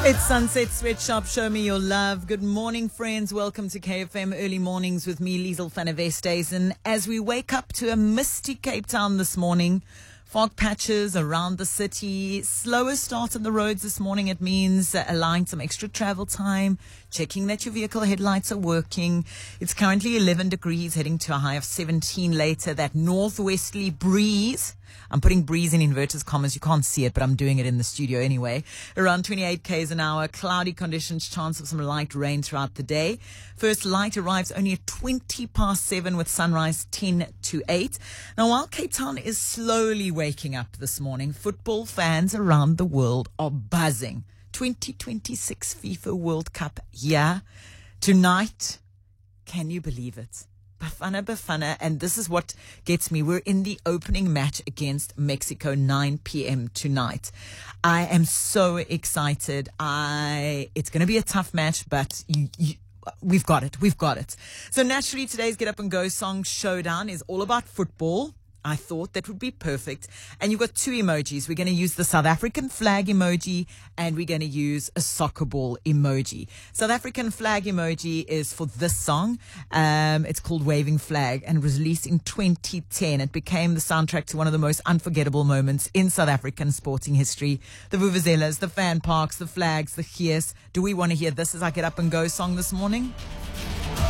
It's Sunset Sweatshop. Show me your love. Good morning, friends. Welcome to KFM Early Mornings with me, Liesl van der Westhuizen. As we wake up to a misty Cape Town this morning, fog patches around the city, slower start on the roads this morning. It means allowing some extra travel time, checking that your vehicle headlights are working. It's currently 11 degrees, heading to a high of 17 later. That northwesterly breeze, I'm putting breeze in inverted commas. You can't see it, but I'm doing it in the studio anyway. Around 28 k's an hour, cloudy conditions, chance of some light rain throughout the day. First light arrives only at 7:20 with sunrise 10 to 8. Now, while Cape Town is slowly waking up this morning, football fans around the world are buzzing. 2026 FIFA World Cup here tonight. Can you believe it? Bafana, and this is what gets me. We're in the opening match against Mexico, 9 p.m. tonight. I am so excited. It's going to be a tough match, but we've got it. We've got it. So naturally, today's Get Up and Go song showdown is all about football. I thought that would be perfect. And you've got two emojis. We're going to use the South African flag emoji and we're going to use a soccer ball emoji. South African flag emoji is for this song. It's called Waving Flag and was released in 2010. It became the soundtrack to one of the most unforgettable moments in South African sporting history. The vuvuzelas, the fan parks, the flags, the gears. Do we want to hear this as I Get Up and Go song this morning?